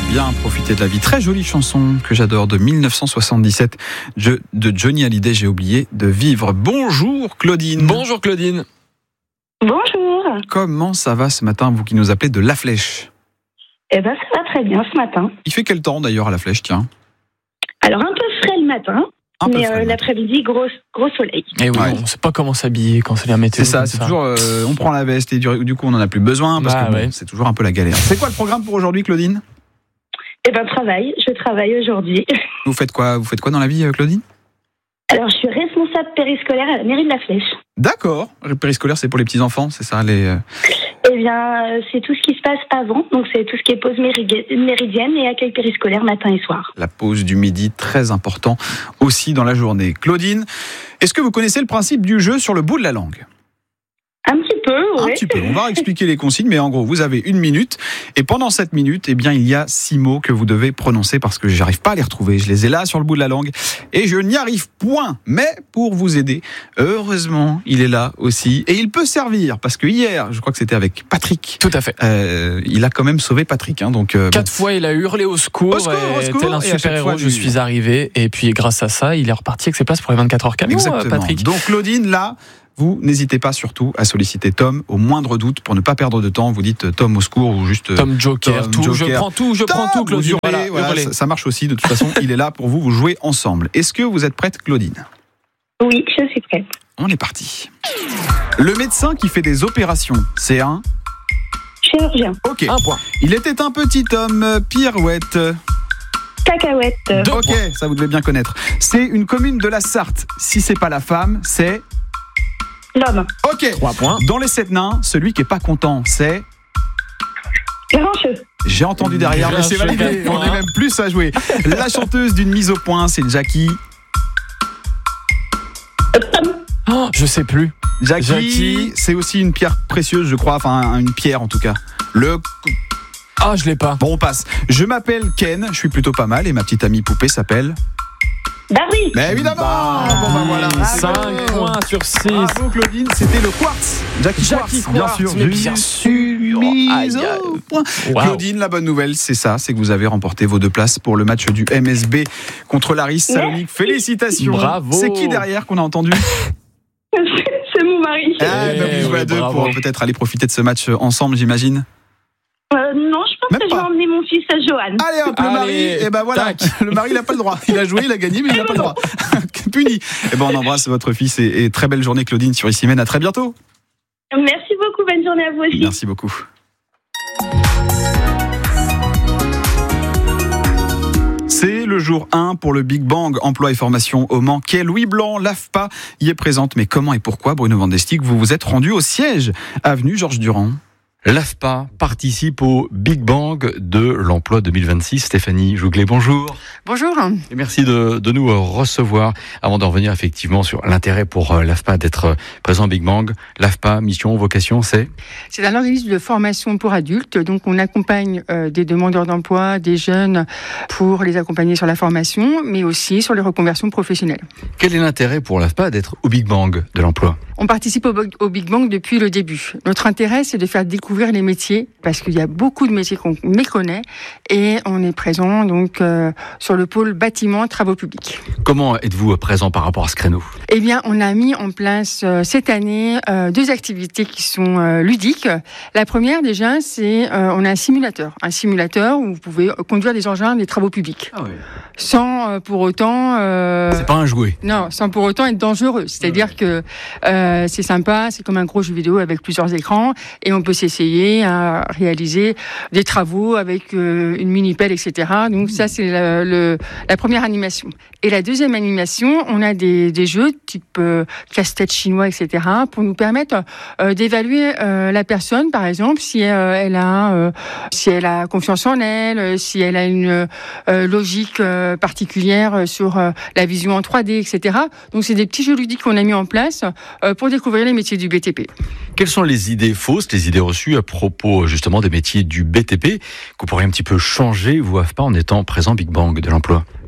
Bien profiter de la vie. Très jolie chanson que j'adore de 1977 de Johnny Hallyday, J'ai oublié de vivre. Bonjour Claudine. Bonjour Claudine. Bonjour. Comment ça va ce matin, vous qui nous appelez de La Flèche? Eh ben, ça va très bien ce matin. Il fait quel temps d'ailleurs à La Flèche, tiens? Alors, un peu frais le matin, mais l'après-midi, gros soleil. Et oui, Ouais. on sait pas comment s'habiller quand c'est la météo. C'est ça, c'est toujours on prend la veste et du coup on en a plus besoin parce que ouais. c'est toujours un peu la galère. C'est quoi le programme pour aujourd'hui, Claudine? Eh ben, je travaille aujourd'hui. Vous faites quoi dans la vie, Claudine? Alors, je suis responsable périscolaire à la mairie de La Flèche. D'accord. Le périscolaire, c'est pour les petits enfants, c'est ça Eh bien, c'est tout ce qui se passe avant, donc c'est tout ce qui est pause méridienne et accueil périscolaire matin et soir. La pause du midi, très important aussi dans la journée. Claudine, est-ce que vous connaissez le principe du jeu sur le bout de la langue? Un petit peu, oui. Un petit peu. On va expliquer les consignes, mais en gros, vous avez 1 minute. Et pendant cette minute, eh bien, il y a 6 mots que vous devez prononcer parce que j'arrive pas à les retrouver. Je les ai là sur le bout de la langue et je n'y arrive point. Mais pour vous aider, heureusement, il est là aussi. Et il peut servir parce que hier, je crois que c'était avec Patrick. Tout à fait. Il a quand même sauvé Patrick. Donc, 4 fois, il a hurlé au secours. Au secours, tel un et à chaque super-héros, fois, je suis arrivé. Et puis, grâce à ça, il est reparti avec ses places pour les 24 heures camion, exactement. Patrick. Donc, Claudine, là, vous n'hésitez pas surtout à solliciter Tom au moindre doute pour ne pas perdre de temps. Vous dites Tom au secours ou juste Tom Joker, Tom tout. Joker. Je prends tout, Claudine. Vous hurlez, voilà, ça marche aussi. De toute façon, il est là pour vous. Vous jouez ensemble. Est-ce que vous êtes prête, Claudine? Oui, je suis prête. On est parti. Le médecin qui fait des opérations, c'est un... Chirurgien. Ok. 1 point. Il était un petit homme, pirouette. Cacahuète. 2 Ok, points. ça vous devez bien connaître. C'est une commune de la Sarthe. Si c'est pas la femme, c'est... L'homme. Ok. 3 points. Dans les 7 nains, celui qui est pas content, c'est... Grincheux. J'ai entendu derrière, mais c'est validé. On est même plus à jouer. La chanteuse d'une mise au point, c'est Jackie. Tom. Oh, je sais plus. Jackie, c'est aussi une pierre précieuse, je crois. Enfin, une pierre en tout cas. Ah, je l'ai pas. Bon, on passe. Je m'appelle Ken, je suis plutôt pas mal et ma petite amie poupée s'appelle... Barbie. Mais évidemment. Bon, bah, voilà. 5 points sur 6. Bravo Claudine, c'était le quartz. Jackie Quartz, bien sûr. mais bien sûr. Mise Aïe, au point. Wow. Claudine, la bonne nouvelle, c'est ça, c'est que vous avez remporté vos 2 places pour le match du MSB contre l'Aris Salonique. Félicitations. Bravo. C'est qui derrière qu'on a entendu? C'est mon mari. Vous jouez à 2 bravo. pour peut-être aller profiter de ce match ensemble, j'imagine. Non, je pense Même que je vais pas. emmener mon fils à Johan. Allez hop, le Allez, mari, et ben voilà, tac. le mari il n'a pas le droit. Il a joué, il a gagné, mais il n'a pas le droit. Puni. Et ben on embrasse votre fils et très belle journée Claudine sur Ici Mène. À très bientôt. Merci beaucoup, bonne journée à vous aussi. Merci beaucoup. C'est le jour 1 pour le Big Bang Emploi et Formation au Mans. Louis Blanc, l'AFPA y est présente. Mais comment et pourquoi, Bruno Vandestick, vous vous êtes rendu au siège avenue Georges Durand? L'AFPA participe au Big Bang de l'emploi 2026. Stéphanie Jouglet, bonjour. Bonjour. Et merci de nous recevoir. Avant d'en revenir effectivement sur l'intérêt pour l'AFPA d'être présent au Big Bang, l'AFPA, mission, vocation, c'est un organisme de formation pour adultes. Donc, on accompagne des demandeurs d'emploi, des jeunes, pour les accompagner sur la formation, mais aussi sur les reconversions professionnelles. Quel est l'intérêt pour l'AFPA d'être au Big Bang de l'emploi? On participe au Big Bang depuis le début. Notre intérêt, c'est de faire découvrir les métiers, parce qu'il y a beaucoup de métiers qu'on méconnaît, et on est présent donc sur le pôle bâtiment travaux publics. Comment êtes-vous présent par rapport à ce créneau? Eh bien, on a mis en place cette année 2 activités qui sont ludiques. La première, déjà, c'est on a un simulateur où vous pouvez conduire des engins des travaux publics, sans pour autant C'est pas un jouet. non, sans pour autant être dangereux. C'est-à-dire que c'est sympa, c'est comme un gros jeu vidéo avec plusieurs écrans, et on peut s'essayer à réaliser des travaux avec une mini-pelle, etc. Donc ça, c'est la première animation. Et la deuxième animation, on a des jeux type casse-tête chinois, etc. pour nous permettre d'évaluer la personne, par exemple, si elle a confiance en elle, si elle a une logique particulière sur la vision en 3D, etc. Donc c'est des petits jeux ludiques qu'on a mis en place pour découvrir les métiers du BTP. Quelles sont les idées fausses, les idées reçues à propos justement des métiers du BTP que vous pourriez un petit peu changer, vous, AFPA, en étant présent Big Bang de l'emploi?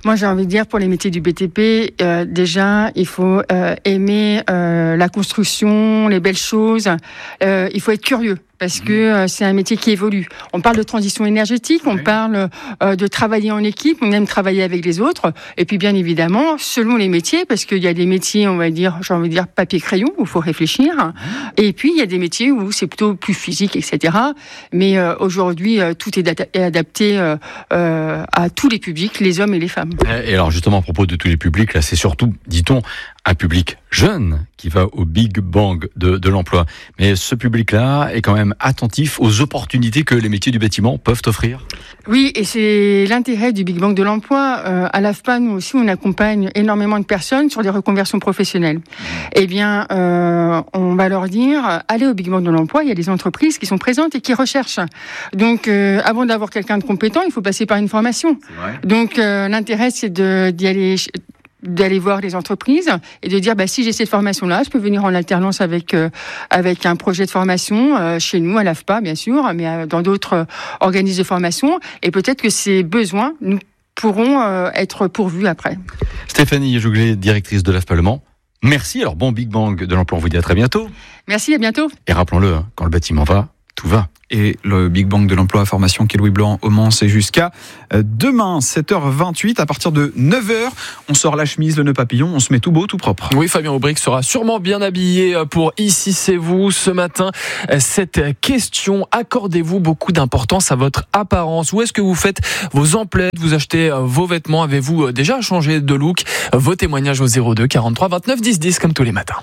Moi, j'ai envie de dire, pour les métiers du BTP, déjà, il faut aimer la construction, les belles choses. Il faut être curieux. Parce que c'est un métier qui évolue. On parle de transition énergétique, on parle de travailler en équipe, on aime travailler avec les autres. Et puis bien évidemment, selon les métiers, parce qu'il y a des métiers, on va dire, j'ai envie de dire papier-crayon, où il faut réfléchir. Et puis il y a des métiers où c'est plutôt plus physique, etc. Mais aujourd'hui, tout est adapté à tous les publics, les hommes et les femmes. Et alors justement, à propos de tous les publics, là, c'est surtout, dit-on, un public jeune qui va au Big Bang de l'emploi. Mais ce public-là est quand même attentif aux opportunités que les métiers du bâtiment peuvent offrir. Oui, et c'est l'intérêt du Big Bang de l'emploi. À l'AFPA, nous aussi, on accompagne énormément de personnes sur des reconversions professionnelles. Eh bien, on va leur dire, allez au Big Bang de l'emploi, il y a des entreprises qui sont présentes et qui recherchent. Donc, avant d'avoir quelqu'un de compétent, il faut passer par une formation. Donc, l'intérêt, c'est d'aller voir les entreprises et de dire si j'ai cette formation-là, je peux venir en alternance avec un projet de formation chez nous à l'AFPA bien sûr, mais dans d'autres organismes de formation, et peut-être que ces besoins nous pourront être pourvus après. Stéphanie Jouglet, directrice de l'AFPA Le Mans. Merci. Alors bon Big Bang de l'emploi, on vous dit à très bientôt. Merci, à bientôt. Et rappelons-le, quand le bâtiment va, tout va. Et le Big Bang de l'emploi à formation qui est Louis Blanc au Mans, c'est jusqu'à demain, 7h28. À partir de 9h, on sort la chemise, le nœud papillon, on se met tout beau, tout propre. Oui, Fabien Aubric sera sûrement bien habillé pour Ici c'est vous ce matin. Cette question, accordez-vous beaucoup d'importance à votre apparence? Où est-ce que vous faites vos emplettes? Vous achetez vos vêtements? Avez-vous déjà changé de look? Vos témoignages au 02 43 29 10 10 comme tous les matins.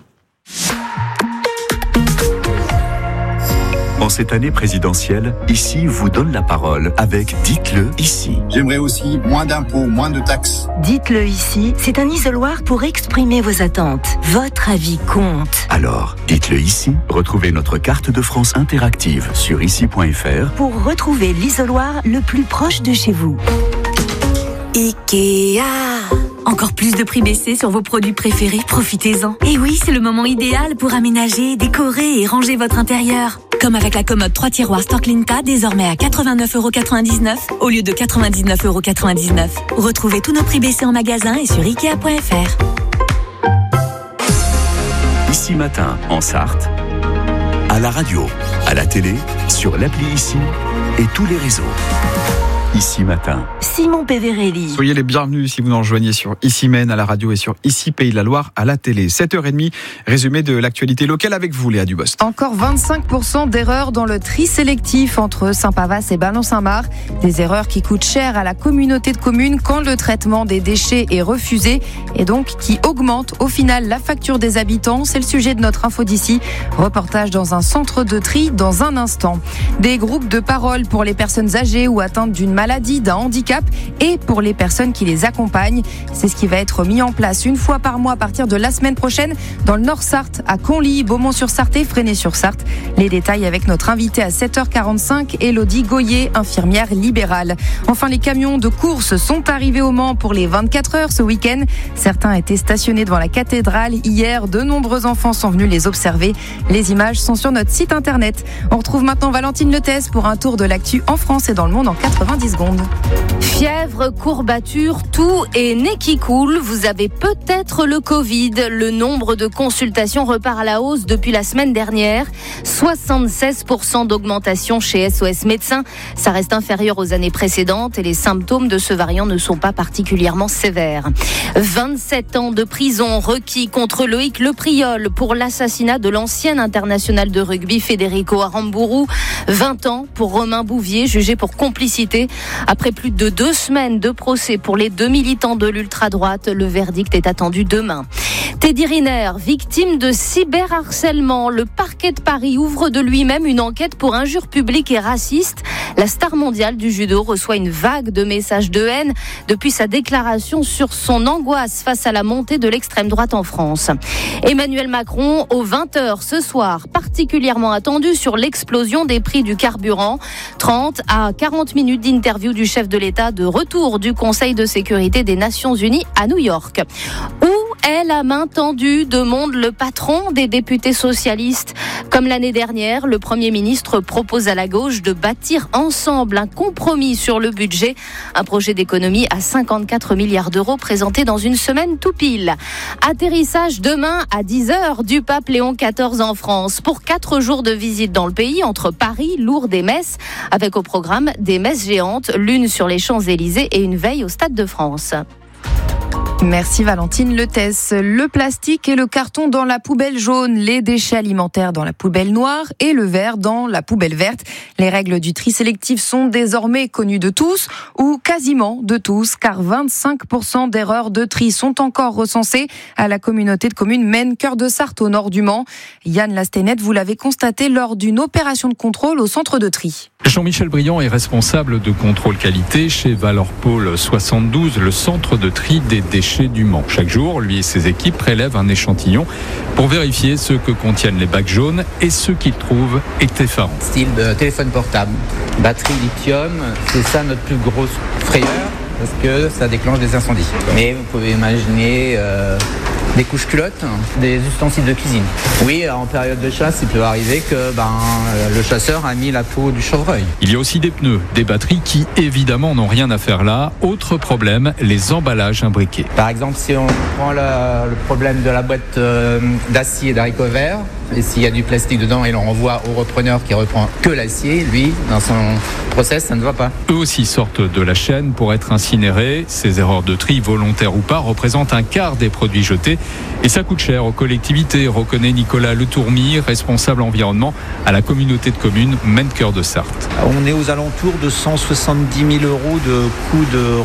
En cette année présidentielle, Ici vous donne la parole avec Dites-le ici. J'aimerais aussi moins d'impôts, moins de taxes. Dites-le ici, c'est un isoloir pour exprimer vos attentes. Votre avis compte. Alors, dites-le ici. Retrouvez notre carte de France interactive sur ici.fr pour retrouver l'isoloir le plus proche de chez vous. Ikea. Encore plus de prix baissés sur vos produits préférés, profitez-en. Et oui, c'est le moment idéal pour aménager, décorer et ranger votre intérieur. Comme avec la commode 3 tiroirs Storklinka, désormais à 89,99€ au lieu de 99,99€. Retrouvez tous nos prix baissés en magasin et sur Ikea.fr. Ici Matin, en Sarthe, à la radio, à la télé, sur l'appli Ici et tous les réseaux. Ici Matin. Simon Péverelli. Soyez les bienvenus si vous nous rejoignez sur Ici Maine à la radio et sur Ici Pays de la Loire à la télé. 7h30, résumé de l'actualité locale avec vous, Léa Dubost. Encore 25% d'erreurs dans le tri sélectif entre Saint-Pavas et Ballon-Saint-Marc. Des erreurs qui coûtent cher à la communauté de communes quand le traitement des déchets est refusé et donc qui augmentent au final la facture des habitants. C'est le sujet de notre info d'ici. Reportage dans un centre de tri dans un instant. Des groupes de parole pour les personnes âgées ou atteintes d'une maladie, d'un handicap et pour les personnes qui les accompagnent. C'est ce qui va être mis en place une fois par mois à partir de la semaine prochaine dans le Nord-Sarthe, à Conly, Beaumont-sur-Sarthe et Fresnay-sur-Sarthe. Les détails avec notre invitée à 7h45, Élodie Goyer, infirmière libérale. Enfin, les camions de course sont arrivés au Mans pour les 24 heures ce week-end. Certains étaient stationnés devant la cathédrale hier. De nombreux enfants sont venus les observer. Les images sont sur notre site internet. On retrouve maintenant Valentine Letès pour un tour de l'actu en France et dans le monde en 90 secondes. Fièvre, courbature, toux et nez qui coule, vous avez peut-être le Covid. Le nombre de consultations repart à la hausse depuis la semaine dernière. 76% d'augmentation chez SOS Médecins. Ça reste inférieur aux années précédentes et les symptômes de ce variant ne sont pas particulièrement sévères. 27 ans de prison requis contre Loïc Lepriol pour l'assassinat de l'ancien international de rugby Federico Aramburu. 20 ans pour Romain Bouvier, jugé pour complicité. Après plus de 2 semaines de procès pour les 2 militants de l'ultra-droite, le verdict est attendu demain. Teddy Riner, victime de cyberharcèlement. Le parquet de Paris ouvre de lui-même une enquête pour injures publiques et racistes. La star mondiale du judo reçoit une vague de messages de haine depuis sa déclaration sur son angoisse face à la montée de l'extrême droite en France. Emmanuel Macron, aux 20h ce soir, particulièrement attendu sur l'explosion des prix du carburant. 30 à 40 minutes d'interview du chef de l'État de retour du Conseil de sécurité des Nations Unies à New York. Où est la main tendue, demande le patron des députés socialistes. Comme l'année dernière, le Premier ministre propose à la gauche de bâtir ensemble un compromis sur le budget. Un projet d'économie à 54 milliards d'euros présenté dans une semaine tout pile. Atterrissage demain à 10h du pape Léon XIV en France pour 4 jours de visite dans le pays entre Paris, Lourdes et Metz, avec au programme des messes géantes, l'une sur les Champs-Élysées et une veille au Stade de France. Merci Valentine Letès. Le plastique et le carton dans la poubelle jaune, les déchets alimentaires dans la poubelle noire et le verre dans la poubelle verte. Les règles du tri sélectif sont désormais connues de tous, ou quasiment de tous, car 25% d'erreurs de tri sont encore recensées à la communauté de communes Maine-Cœur de Sarthe au nord du Mans. Yann Lastenet, vous l'avez constaté lors d'une opération de contrôle au centre de tri. Jean-Michel Briand est responsable de contrôle qualité chez Valorpol 72, le centre de tri des déchets du Mans. Chaque jour, lui et ses équipes prélèvent un échantillon pour vérifier ce que contiennent les bacs jaunes et ce qu'ils trouvent est effarant. Style de téléphone portable, batterie lithium, c'est ça notre plus grosse frayeur parce que ça déclenche des incendies. Mais vous pouvez imaginer des couches culottes, des ustensiles de cuisine. Oui, en période de chasse, il peut arriver que le chasseur a mis la peau du chevreuil. Il y a aussi des pneus, des batteries qui évidemment n'ont rien à faire là. Autre problème, les emballages imbriqués. Par exemple, si on prend le problème de la boîte d'acier d'haricots verts, et s'il y a du plastique dedans et l'on renvoie au repreneur qui reprend que l'acier, lui, dans son process, ça ne va pas. Eux aussi sortent de la chaîne pour être incinérés. Ces erreurs de tri, volontaires ou pas, représentent un quart des produits jetés. Et ça coûte cher aux collectivités, reconnaît Nicolas Letourmy, responsable environnement à la communauté de communes Maine-Cœur de Sarthe. On est aux alentours de 170 000 € de coûts de